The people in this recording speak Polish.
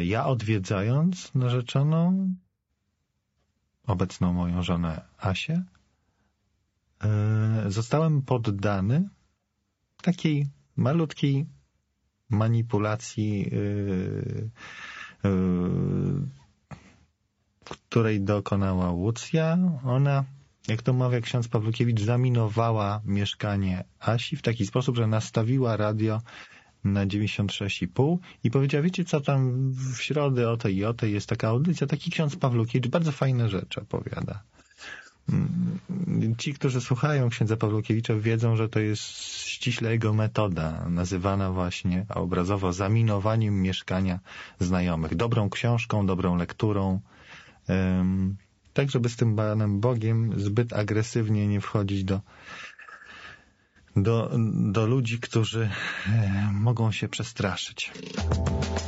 ja odwiedzając narzeczoną, obecną moją żonę Asię, zostałem poddany takiej malutkiej manipulacji, której dokonała Łucja. Ona, jak to mawia ksiądz Pawlukiewicz, zaminowała mieszkanie Asi w taki sposób, że nastawiła radio na 96,5 i powiedziała, wiecie co, tam w środę o tej jest taka audycja, taki ksiądz Pawlukiewicz bardzo fajne rzeczy opowiada. Ci, którzy słuchają księdza Pawlukiewicza, wiedzą, że to jest ściśle jego metoda, nazywana właśnie obrazowo zaminowaniem mieszkania znajomych. Dobrą książką, dobrą lekturą, tak żeby z tym Panem Bogiem zbyt agresywnie nie wchodzić do ludzi, którzy mogą się przestraszyć.